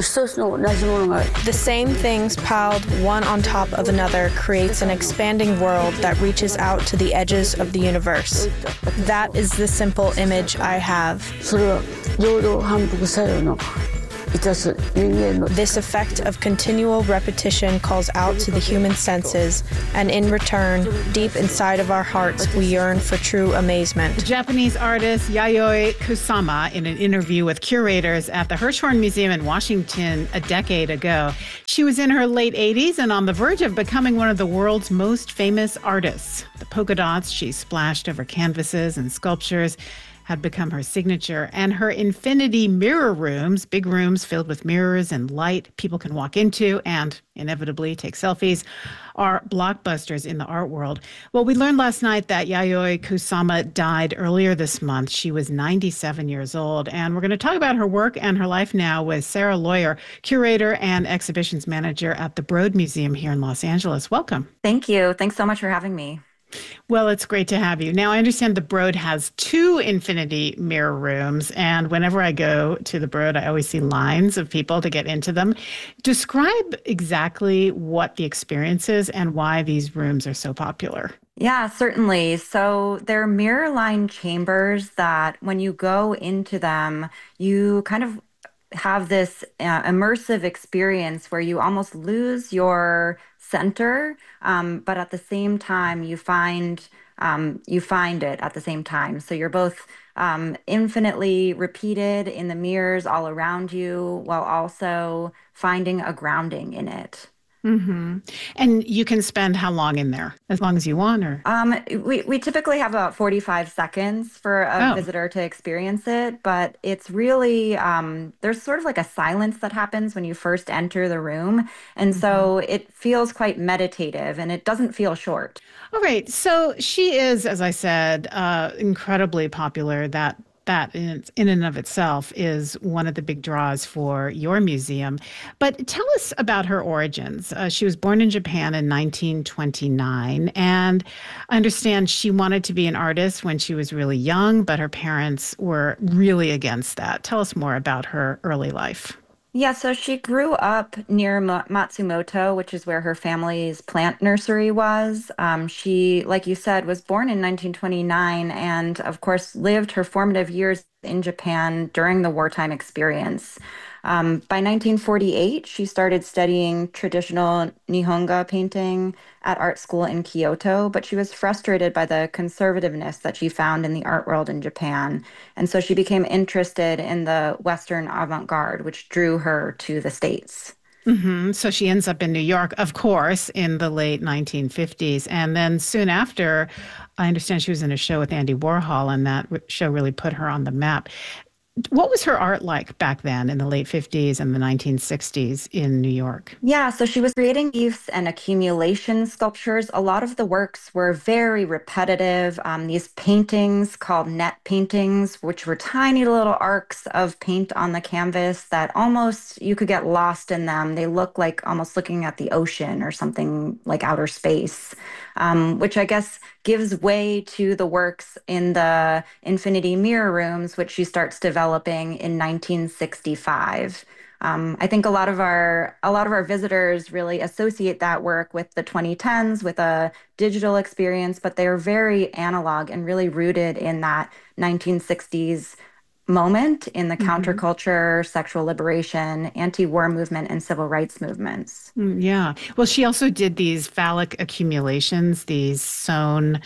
The same things piled one on top of another creates an expanding world that reaches out to the edges of the universe. That is the simple image I have. This effect of continual repetition calls out to the human senses, and in return, deep inside of our hearts, we yearn for true amazement. The Japanese artist Yayoi Kusama, in an interview with curators at the Hirshhorn Museum in Washington a decade ago, she was in her late 80s and on the verge of becoming one of the world's most famous artists. The polka dots she splashed over canvases and sculptures had become her signature, and her infinity mirror rooms, big rooms filled with mirrors and light people can walk into and inevitably take selfies, are blockbusters in the art world. Well, we learned last night that Yayoi Kusama died earlier this month. She was 97 years old, and we're going to talk about her work and her life now with Sarah Lawyer, curator and exhibitions manager at the Broad Museum here in Los Angeles. Welcome. Thank you. Thanks so much for having me. Well, it's great to have you. Now, I understand the Broad has 2 infinity mirror rooms, and whenever I go to the Broad, I always see lines of people to get into them. Describe exactly what the experience is and why these rooms are so popular. Yeah, certainly. So they're mirror-lined chambers that when you go into them, you kind of have this immersive experience where you almost lose your center, but at the same time you find it at the same time. So you're both infinitely repeated in the mirrors all around you, while also finding a grounding in it. Mm-hmm. And you can spend how long in there? As long as you want, or? We typically have about 45 seconds for a visitor to experience it, but it's really, there's sort of like a silence that happens when you first enter the room. And so it feels quite meditative, and it doesn't feel short. All right. So she is, as I said, incredibly popular. That in and of itself is one of the big draws for your museum. But tell us about her origins. She was born in Japan in 1929, and I understand she wanted to be an artist when she was really young, but her parents were really against that. Tell us more about her early life. Yeah, so she grew up near Matsumoto, which is where her family's plant nursery was. She, like you said, was born in 1929 and, of course, lived her formative years in Japan during the wartime experience. By 1948, she started studying traditional Nihonga painting at art school in Kyoto, but she was frustrated by the conservativeness that she found in the art world in Japan. And so she became interested in the Western avant-garde, which drew her to the States. Mm-hmm. So she ends up in New York, of course, in the late 1950s. And then soon after, I understand she was in a show with Andy Warhol, and that show really put her on the map. What was her art like back then in the late 50s and the 1960s in New York? Yeah, so she was creating reliefs and accumulation sculptures. A lot of the works were very repetitive. These paintings called net paintings, which were tiny little arcs of paint on the canvas that almost you could get lost in them. They look like almost looking at the ocean or something like outer space, which I guess gives way to the works in the Infinity Mirror Rooms, which she starts developing in 1965. I think a lot of our visitors really associate that work with the 2010s, with a digital experience, but they are very analog and really rooted in that 1960s moment in the counterculture, sexual liberation, anti-war movement, and civil rights movements. Yeah. Well, she also did these phallic accumulations, these sewn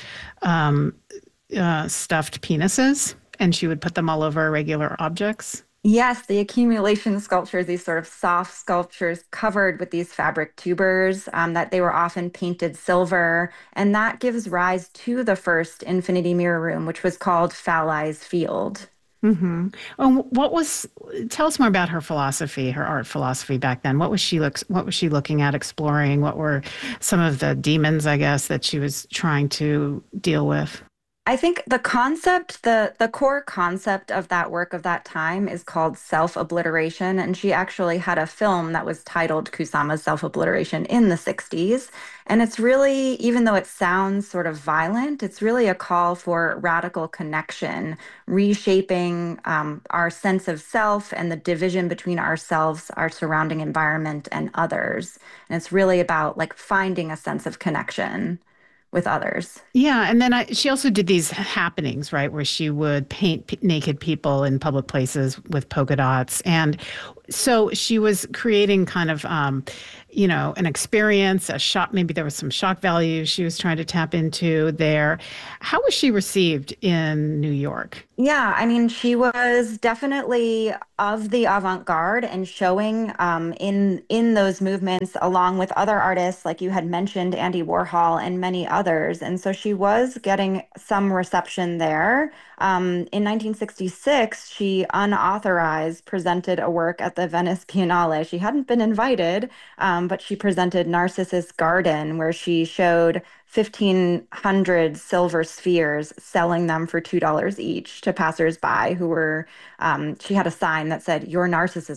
stuffed penises, and she would put them all over regular objects. Yes, the accumulation sculptures, these sort of soft sculptures covered with these fabric tubers, that they were often painted silver. And that gives rise to the first Infinity Mirror Room, which was called Fallai's Field. Mm-hmm. Tell us more about her philosophy, her art philosophy back then. What was she looking at, exploring? What were some of the demons, I guess, that she was trying to deal with? I think the core concept of that work of that time is called self-obliteration, and she actually had a film that was titled Kusama's Self-Obliteration in the 60s. And it's really, even though it sounds sort of violent, it's really a call for radical connection, reshaping our sense of self and the division between ourselves, our surrounding environment, and others. And it's really about like finding a sense of connection with others. Yeah, and then she also did these happenings, right, where she would paint naked people in public places with polka dots, and so she was creating kind of, an experience, a shock. Maybe there was some shock value she was trying to tap into there. How was she received in New York? Yeah, I mean, she was definitely of the avant-garde and showing in those movements along with other artists, like you had mentioned, Andy Warhol and many others. And so she was getting some reception there. In 1966, she unauthorized presented a work at the Venice Biennale. She hadn't been invited, but she presented Narcissus Garden, where she showed 1,500 silver spheres, selling them for $2 each to passersby who were, she had a sign that said, "Your narcissism